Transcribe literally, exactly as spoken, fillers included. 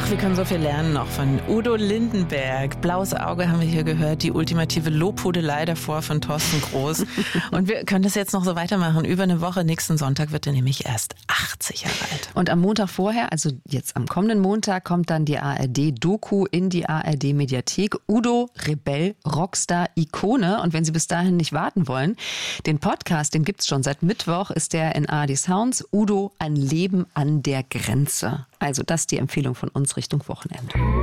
Ach, wir können so viel lernen noch von Udo Lindenberg. Blaues Auge haben wir hier gehört, die ultimative Lobhudelei davor von Thorsten Groß. Und wir können das jetzt noch so weitermachen. Über eine Woche, nächsten Sonntag wird er nämlich erst achtzig Jahre alt. Und am Montag vorher, also jetzt am kommenden Montag, kommt dann die A R D-Doku in die A R D-Mediathek. Udo, Rebell, Rockstar, Ikone. Und wenn Sie bis dahin nicht warten wollen, den Podcast, den gibt's schon seit Mittwoch, ist der in A R D Sounds. Udo, ein Leben an der Grenze. Also das ist die Empfehlung von uns Richtung Wochenende.